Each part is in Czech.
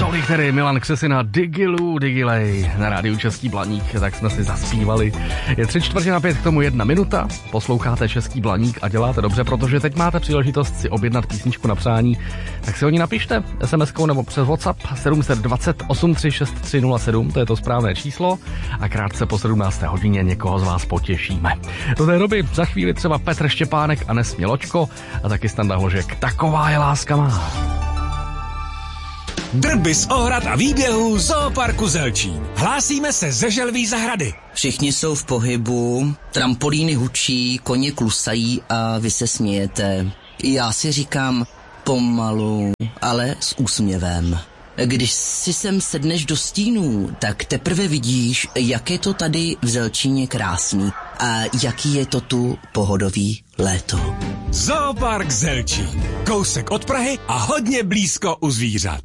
tolik tedy Milan Křesina, Digilu, Digilej na rádiu Český Blaník, tak jsme si zaspívali. Je 3:45, k tomu 1 minuta, posloucháte Český Blaník a děláte dobře, protože teď máte příležitost si objednat písničku na přání, tak si o ní napište SMS-kou nebo přes WhatsApp 720 836 307, to je to správné číslo a krátce po 17. hodině někoho z vás potěšíme. Do té doby za chvíli třeba Petr Štěpánek a Nesměločko a taky Standa Hložek. Taková je láska má. Drby z ohrad a výběhů Zooparku Zelčín. Hlásíme se ze Želví zahrady. Všichni jsou v pohybu, trampolíny hučí, koně klusají a vy se smějete. Já si říkám pomalu, ale s úsměvem. Když si sem sedneš do stínů, tak teprve vidíš, jak je to tady v Zelčíně krásný a jaký je to tu pohodový léto. Zoopark Zelčín. Kousek od Prahy a hodně blízko u zvířat.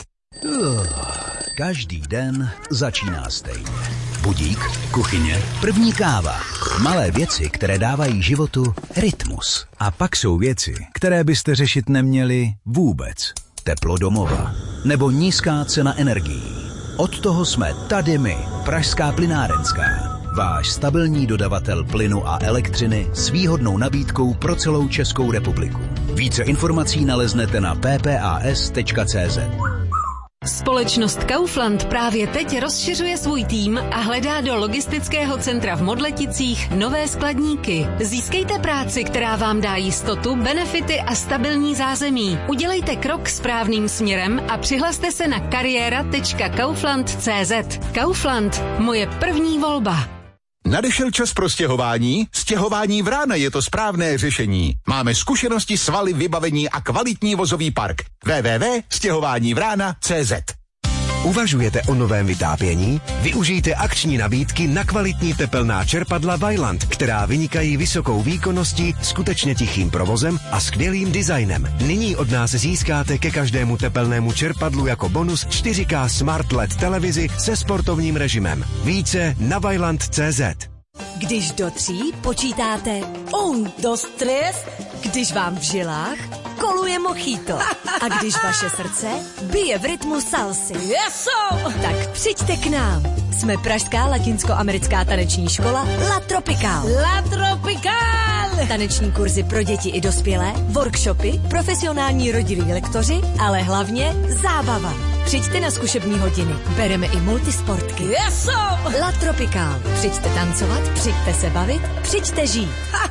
Každý den začíná stejně. Budík, kuchyně, první káva. Malé věci, které dávají životu rytmus. A pak jsou věci, které byste řešit neměli vůbec. Teplo domova nebo nízká cena energií. Od toho jsme tady my, Pražská plynárenská. Váš stabilní dodavatel plynu a elektřiny s výhodnou nabídkou pro celou Českou republiku. Více informací naleznete na ppas.cz. Společnost Kaufland právě teď rozšiřuje svůj tým a hledá do logistického centra v Modleticích nové skladníky. Získejte práci, která vám dá jistotu, benefity a stabilní zázemí. Udělejte krok správným směrem a přihlaste se na kariéra.kaufland.cz. Kaufland, moje první volba. Nadešel čas pro stěhování? Stěhování Vrána je to správné řešení. Máme zkušenosti, svaly, vybavení a kvalitní vozový park. www.stěhovánivrána.cz. Uvažujete o novém vytápění? Využijte akční nabídky na kvalitní tepelná čerpadla Vaillant, která vynikají vysokou výkonností, skutečně tichým provozem a skvělým designem. Nyní od nás získáte ke každému tepelnému čerpadlu jako bonus 4K Smart LED televizi se sportovním režimem. Více na vaillant.cz. Když do 3 počítáte 1, 2, 3, když vám v žilách koluje mojito a když vaše srdce bije v rytmu salsy. Yeso! Tak přijďte k nám. Jsme pražská latinskoamerická taneční škola La Tropical. La Tropical! Taneční kurzy pro děti i dospělé, workshopy, profesionální rodilí lektoři, ale hlavně zábava. Přijďte na zkušební hodiny. Bereme i multisportky. Yeso! La Tropical. Přijďte tancovat, přijďte se bavit, přijďte žít.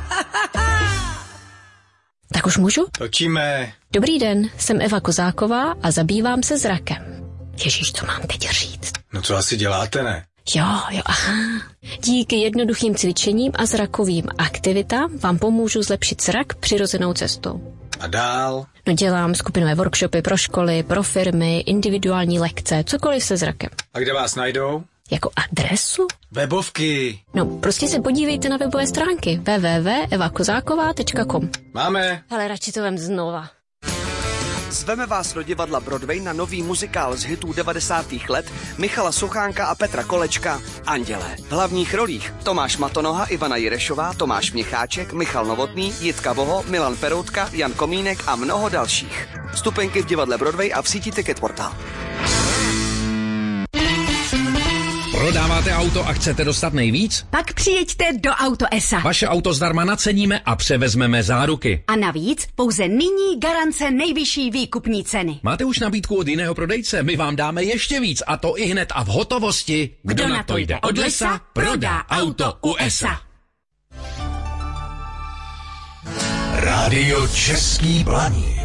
Tak už můžu? Točíme. Dobrý den, jsem Eva Kozáková a zabývám se zrakem. Ježíš, co mám teď říct? No co asi děláte, ne? Jo, aha. Díky jednoduchým cvičením a zrakovým aktivitám vám pomůžu zlepšit zrak přirozenou cestou. A dál? No dělám skupinové workshopy pro školy, pro firmy, individuální lekce, cokoliv se zrakem. A kde vás najdou? Jako adresu? Webovky. No, prostě se podívejte na webové stránky www.evakozáková.com. Máme. Ale radši to vem znova. Zveme vás do divadla Broadway na nový muzikál z hitů 90. let Michala Suchánka a Petra Kolečka Andělé. V hlavních rolích Tomáš Matonoha, Ivana Jirešová, Tomáš Měcháček, Michal Novotný, Jitka Voho, Milan Peroutka, Jan Komínek a mnoho dalších. Vstupenky v divadle Broadway a v síti Ticketportal. Prodáváte auto a chcete dostat nejvíc? Pak přijeďte do Auto ESA. Vaše auto zdarma naceníme a převezmeme záruky. A navíc pouze nyní garance nejvyšší výkupní ceny. Máte už nabídku od jiného prodejce? My vám dáme ještě víc a to i hned a v hotovosti. Kdo na to jde od lesa, prodá auto u ESA. Rádio Český Blaník.